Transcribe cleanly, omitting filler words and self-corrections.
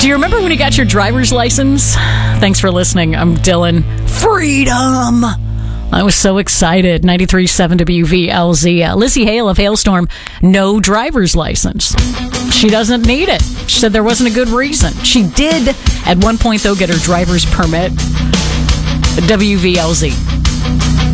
Do you remember when you got your driver's license? Thanks for listening. I'm Dylan. Freedom! I was so excited. 93.7 WVLZ. Lizzie Hale of Hailstorm, no driver's license. She doesn't need it. She said there wasn't a good reason. She did, at one point, though, get her driver's permit. WVLZ.